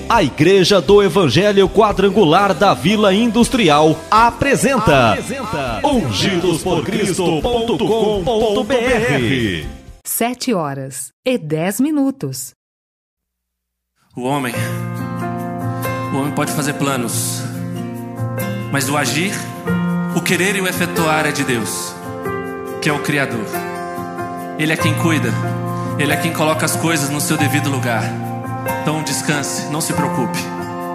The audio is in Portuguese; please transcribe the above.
A Igreja do Evangelho Quadrangular da Vila Industrial apresenta ungidosporcristo.com.br. 7h10. O homem pode fazer planos, mas o agir, o querer e o efetuar é de Deus, que é o Criador. Ele é quem cuida, Ele é quem coloca as coisas no seu devido lugar. Então descanse, não se preocupe.